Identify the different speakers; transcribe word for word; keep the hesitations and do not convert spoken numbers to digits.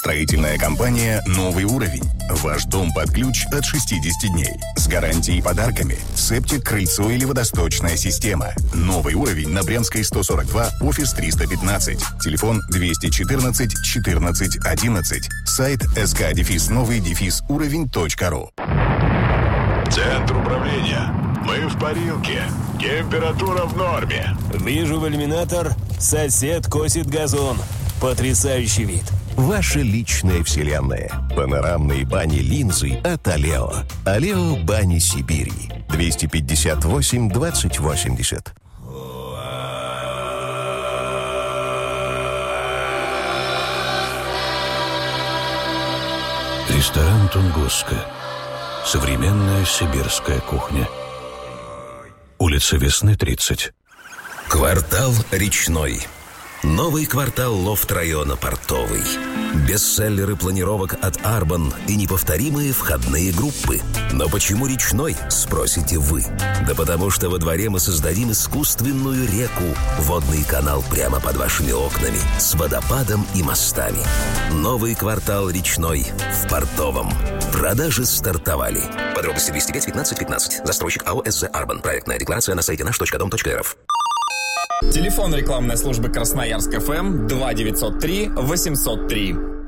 Speaker 1: Строительная компания «Новый уровень». Ваш дом под ключ от шестидесяти дней. С гарантией и подарками. Септик, крыльцо или водосточная система. «Новый уровень» на Брянской сто сорок два, офис триста пятнадцать. Телефон двести четырнадцать четырнадцать одиннадцать. Сайт эс ка новый уровень точка ру.
Speaker 2: Центр управления. Мы в парилке. Температура в норме.
Speaker 3: Вижу в иллюминатор. Сосед косит газон. Потрясающий вид.
Speaker 4: Ваша личная вселенная. Панорамные бани-линзы от Алео. Алео Бани Сибири. двести пятьдесят восемь двадцать восемьдесят.
Speaker 5: Ресторан «Тунгуска». Современная сибирская кухня. Улица Весны, тридцать.
Speaker 6: Квартал Речной. Новый квартал лофт-района Портовый. Бестселлеры планировок от Арбан и неповторимые входные группы. Но почему Речной, спросите вы? Да потому что во дворе мы создадим искусственную реку, водный канал прямо под вашими окнами, с водопадом и мостами. Новый квартал Речной в Портовом. Продажи стартовали. Подробности двести пять пятнадцать пятнадцать. Застройщик АО «СЗ Арбан». Проектная декларация на сайте наш точка дом точка эр эф.
Speaker 7: Телефон рекламной службы Красноярск ФМ два девятьсот три восемьсот три.